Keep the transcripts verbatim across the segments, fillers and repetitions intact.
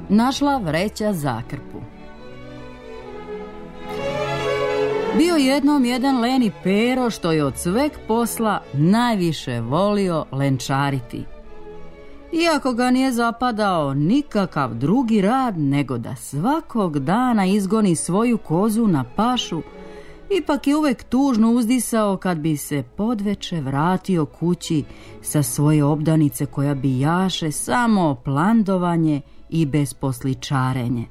Našla vreća zakrpu. Bio jednom jedan leni Pero što je od sveg posla najviše volio lenčariti. Iako ga nije zapadao nikakav drugi rad nego da svakog dana izgoni svoju kozu na pašu, ipak je uvek tužno uzdisao kad bi se podveče vratio kući sa svoje obdanice koja bijaše samo plandovanje i besposličarenje.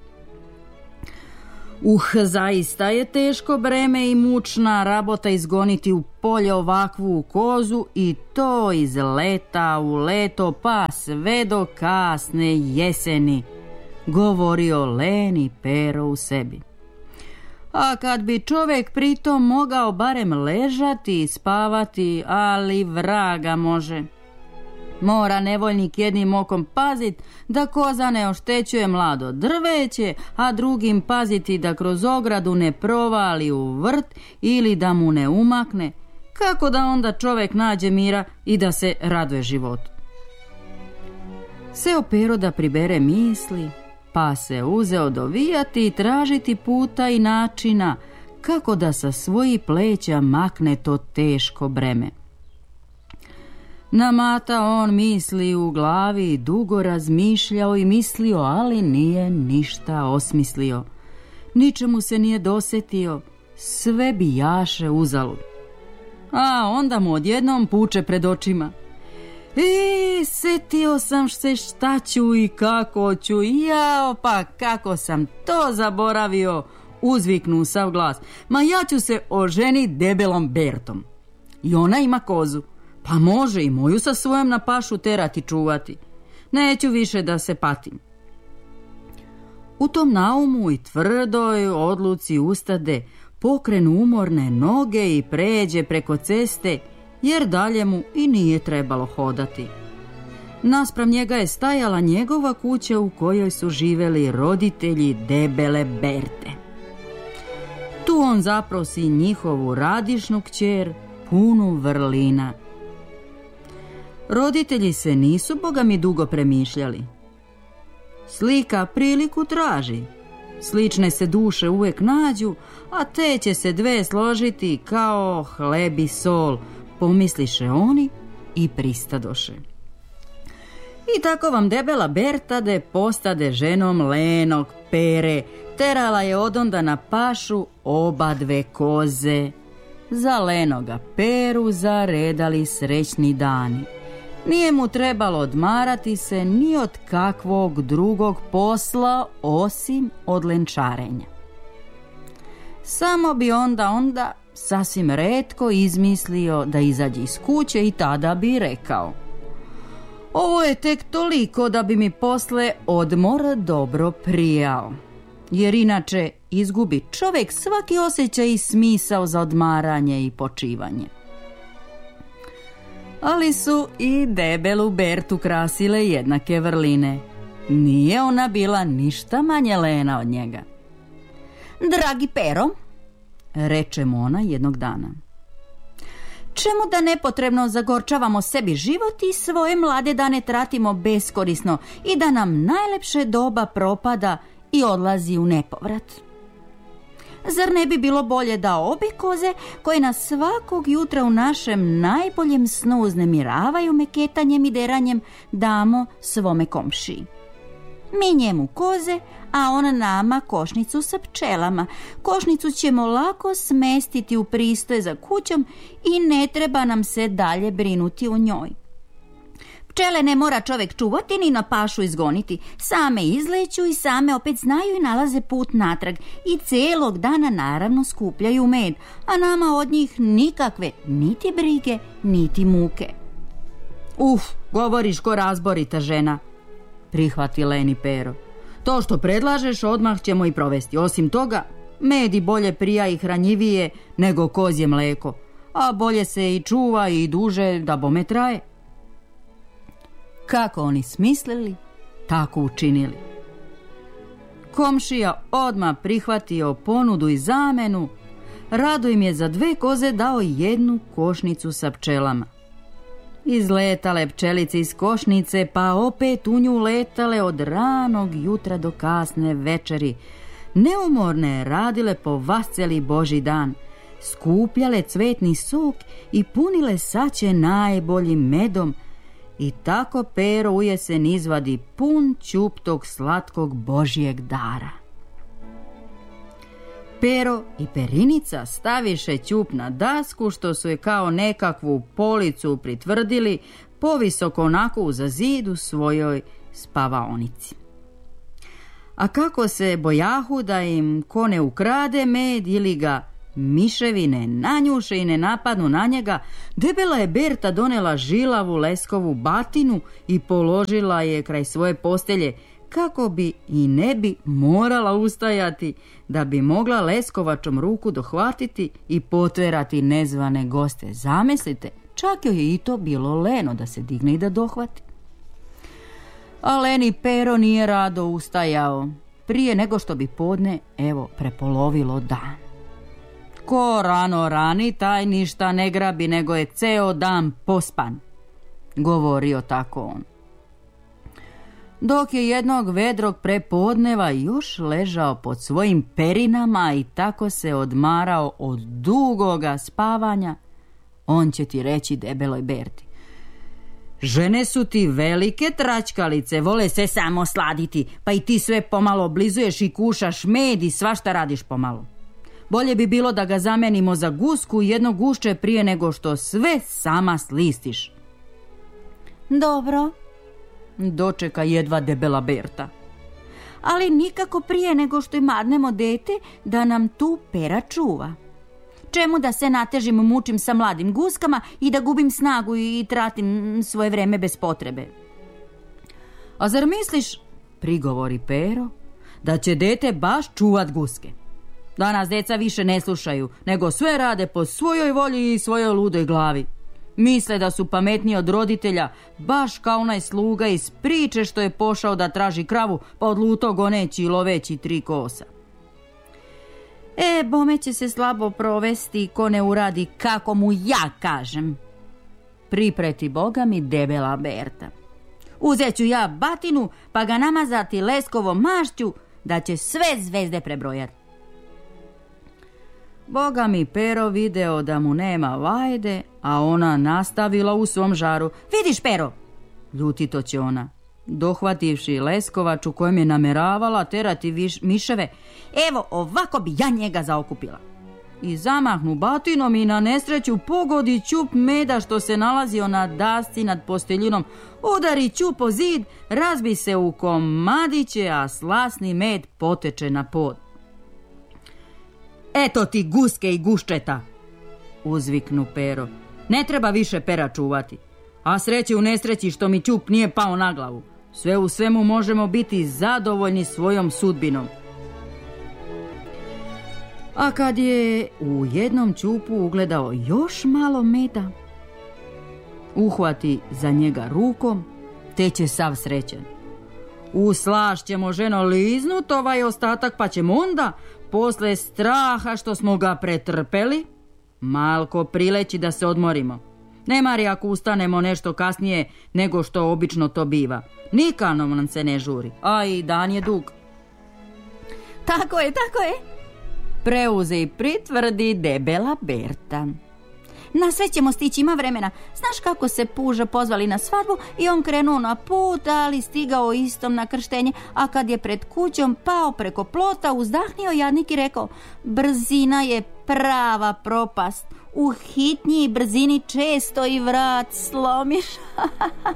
Uh, zaista je teško breme i mučna rabota izgoniti u polje ovakvu kozu i to iz leta u leto pa sve do kasne jeseni, govorio leni Pero u sebi. A kad bi čovjek pritom mogao barem ležati i spavati, ali vraga može. Mora nevoljnik jednim okom pazit da koza ne oštećuje mlado drveće, a drugim paziti da kroz ogradu ne provali u vrt ili da mu ne umakne. Kako da onda čovjek nađe mira i da se raduje životu? Seo Pero da pribere misli, pa se uzeo dovijati i tražiti puta i načina kako da sa svojih pleća makne to teško breme. Namata on misli u glavi, dugo razmišljao i mislio, ali nije ništa osmislio. Ničemu se nije dosetio, sve bijaše uzalud. A onda mu odjednom puče pred očima. E, setio sam se šta ću i kako ću, jao pa kako sam to zaboravio, uzviknu sav glas. Ma ja ću se oženit debelom Bertom. I ona ima kozu. Pa može i moju sa svojom na pašu terati čuvati. Neću više da se patim. U tom naumu i tvrdoj odluci ustade, pokrenu umorne noge i pređe preko ceste, jer dalje mu i nije trebalo hodati. Naspram njega je stajala njegova kuća u kojoj su živeli roditelji debele Berte. Tu on zaprosi njihovu radišnu kćer, punu vrlina. Roditelji se nisu boga mi dugo premišljali. Slika priliku traži. Slične se duše uvijek nađu, a te će se dve složiti kao hleb i sol, pomisliše oni i pristadoše. I tako vam debela Bertade postade ženom lenog Pere, terala je odonda na pašu oba dve koze. Za lenoga Peru zaredali srećni dani. Nije mu trebalo odmarati se ni od kakvog drugog posla osim od lenčarenja. Samo bi onda onda sasvim retko izmislio da izađe iz kuće i tada bi rekao: ovo je tek toliko da bi mi posle odmor dobro prijao. Jer inače izgubi čovjek svaki osjećaj i smisao za odmaranje i počivanje. Ali su i debelu Bertu krasile jednake vrline. Nije ona bila ništa manje lena od njega. Dragi Pero, reče mu ona jednog dana, čemu da nepotrebno zagorčavamo sebi život i svoje mlade dane tratimo beskorisno i da nam najlepše doba propada i odlazi u nepovrat? Zar ne bi bilo bolje da obe koze, koje nas svakog jutra u našem najboljem snu uznemiravaju meketanjem i deranjem, damo svome komšiji? Mi njemu koze, a on nama košnicu sa pčelama. Košnicu ćemo lako smestiti u pristoj za kućom i ne treba nam se dalje brinuti u njoj. Pčele ne mora čovjek čuvati ni na pašu izgoniti. Same izleću i same opet znaju i nalaze put natrag i celog dana naravno skupljaju med, a nama od njih nikakve niti brige, niti muke. Uf, govoriš ko razborita žena, prihvati leni Pero. To što predlažeš odmah ćemo i provesti. Osim toga, med i bolje prija i hranjivije nego kozje mleko, a bolje se i čuva i duže da bome traje. Kako oni smislili, tako učinili. Komšija odmah prihvatio ponudu i zamenu, rado im je za dve koze dao jednu košnicu sa pčelama. Izletale pčelice iz košnice, pa opet u nju letale od ranog jutra do kasne večeri. Neumorne radile po vasceli Božji dan, skupljale cvetni sok i punile saće najboljim medom, i tako Pero u jesen izvadi pun ćup tog slatkog Božjeg dara. Pero i Perinica staviše ćup na dasku, što su je kao nekakvu policu pritvrdili povisoko onako uza zid u svojoj spavaonici. A kako se bojahu da im ko ne ukrade med ili ga miševi ne nanjuše i ne napadnu na njega, debela je Berta donela žilavu leskovu batinu i položila je kraj svoje postelje, kako bi i ne bi morala ustajati, da bi mogla leskovačom ruku dohvatiti i potverati nezvane goste. Zamislite, čak joj je i to bilo leno da se digne i da dohvati. A leni Pero nije rado ustajao, prije nego što bi podne, evo, prepolovilo dan. Ko rano rani, taj ništa ne grabi, nego je ceo dan pospan, govorio tako on. Dok je jednog vedrog prepodneva još ležao pod svojim perinama i tako se odmarao od dugoga spavanja, on će ti reći debeloj Berti: žene su ti velike tračkalice, vole se samo sladiti, pa i ti sve pomalo oblizuješ i kušaš med i svašta radiš pomalo. Bolje bi bilo da ga zamenimo za gusku i jedno gušće prije nego što sve sama slistiš. Dobro, dočeka jedva debela Berta. ali nikako prije nego što imadnemo dete da nam tu Pera čuva. Čemu da se natežim, mučim sa mladim guskama i da gubim snagu i tratim svoje vreme bez potrebe? A zar misliš, prigovori Pero, da će dete baš čuvat guske? Danas deca više ne slušaju, nego sve rade po svojoj volji i svojoj ludoj glavi. Misle da su pametniji od roditelja, baš kao onaj sluga iz priče što je pošao da traži kravu, pa odluto goneći i loveći tri kosa. E, bome će se slabo provesti ko ne uradi kako mu ja kažem, pripreti Boga mi debela Berta. Uzet ću ja batinu pa ga namazati leskovom mašću da će sve zvezde prebrojati. Boga mi Pero video da mu nema vajde, a ona nastavila u svom žaru: vidiš, Pero, ljutito će ona, dohvativši leskovač u kojem je nameravala terati viš, miševe, evo ovako bi ja njega zaokupila. I zamahnu batinom i na nesreću pogodi ćup meda što se nalazio na dasci nad posteljinom, udari ćup o zid, razbi se u komadiće, a slasni med poteče na pod. Eto ti guske i guščeta, uzviknu Pero. Ne treba više Pera čuvati, a sreće u nesreći što mi ćup nije pao na glavu. Sve u svemu možemo biti zadovoljni svojom sudbinom. A kad je u jednom ćupu ugledao još malo meda, uhvati za njega rukom, te će sav srećen. U slaš ćemo, ženo, liznut ovaj ostatak, pa ćemo onda, posle straha što smo ga pretrpeli, malko prileći da se odmorimo. Ne mari ako ustanemo nešto kasnije nego što obično to biva. Nikano nam se ne žuri, a i dan je dug. Tako je, tako je, preuze i pritvrdi debela Berta. Na sve ćemo stići, ima vremena. Znaš kako se puža pozvali na svadbu i on krenuo na put, ali stigao istom na krštenje, a kad je pred kućom pao preko plota, uzdahnio jadnik i rekao: brzina je prava propast, u hitnji brzini često i vrat slomiš.